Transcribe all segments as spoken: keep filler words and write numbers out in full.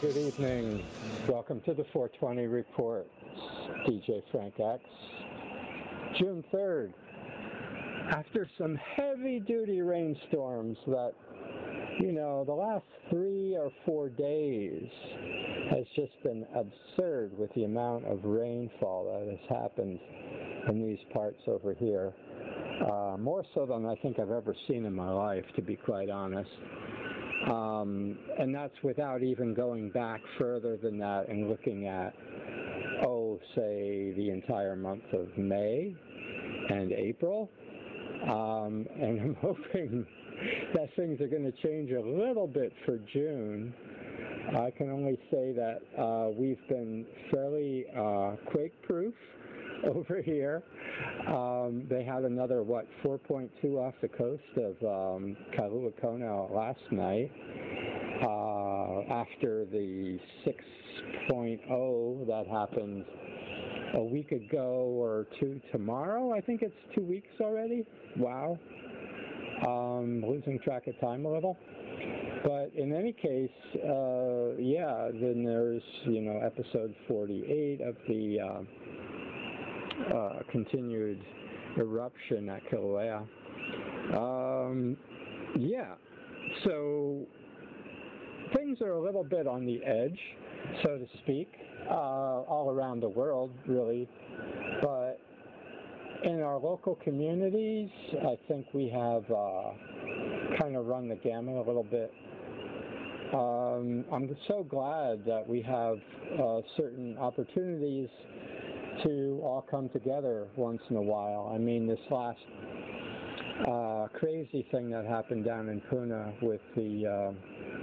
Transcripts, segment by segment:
good evening. Welcome to the four twenty Report. D J Frank X. June third. After some heavy-duty rainstorms that, you know, the last three or four days has just been absurd with the amount of rainfall that has happened in these parts over here. Uh, more so than I think I've ever seen in my life, to be quite honest. Um, and that's without even going back further than that and looking at, oh, say, the entire month of May and April. Um, and I'm hoping that things are going to change a little bit for June. I can only say that uh, we've been fairly uh, quake-proof over here. Um, they had another, what, four point two off the coast of um, Kailua Kona last night uh, after the six point oh that happened a week ago or two tomorrow. I think it's two weeks already. Wow. Um, losing track of time a little. But in any case, uh, yeah, then there's, you know, episode forty-eight of the uh, uh, continued eruption at Kilauea. Um, yeah, so things are a little bit on the edge, so to speak, uh, all around the world, really. But in our local communities, I think we have uh, kind of run the gamut a little bit. Um, I'm so glad that we have uh, certain opportunities to all come together once in a while. I mean, this last uh, crazy thing that happened down in Puna with the uh,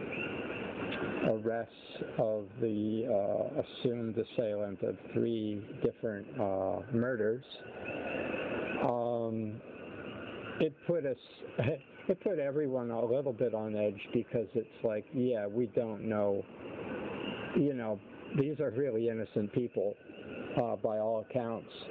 arrests of the uh, assumed assailant of three different uh, murders, um, it put us, it put everyone a little bit on edge, because it's like, yeah, we don't know, you know, these are really innocent people uh, by all accounts.